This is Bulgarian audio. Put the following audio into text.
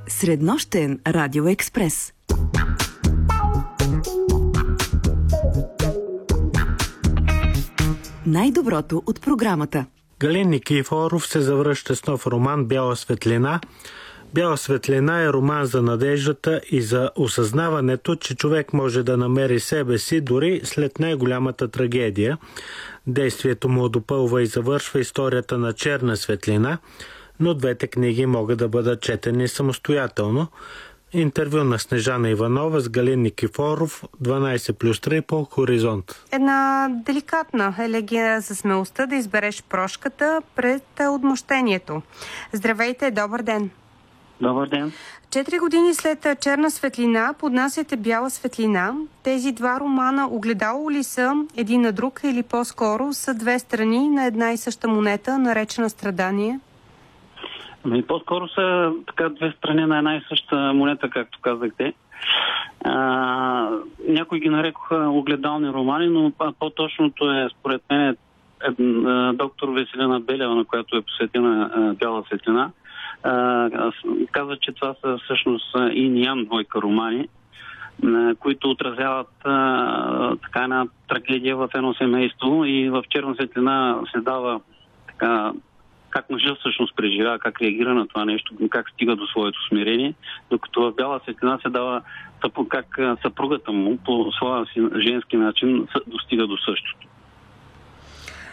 Среднощен радиоекспрес. Най-доброто от програмата. Галин Никифоров се завръща с нов роман «Бяла светлина». «Бяла светлина» е роман за надеждата и за осъзнаването, че човек може да намери себе си дори след най-голямата трагедия. Действието му допълва и завършва историята на черна светлина, но двете книги могат да бъдат четени самостоятелно. Интервю на Снежана Иванова с Галин Никифоров, 12+3 по Хоризонт. Една деликатна елегия за смелостта да избереш прошката пред отмъщението. Здравейте, добър ден! Добър ден! 4 години след черна светлина поднасяте бяла светлина. Тези два романа огледало ли са един на друг или по-скоро са две страни на една и съща монета, наречена страдание? По-скоро са така две страни на една и съща монета, както казахте. Някои ги нарекоха огледални романи, но по-точното е, според мен, доктор Веселина Белева, на която е посветена бяла светлина. Каза, че това са всъщност Ин и Ян двойка романи, които отразяват така една трагедия в едно семейство, и в черна светлина се дава така как мъжът всъщност преживява, как реагира на това нещо, как стига до своето смирение, докато в бяла светлина се дава как съпругата му по своя женски начин достига до същото.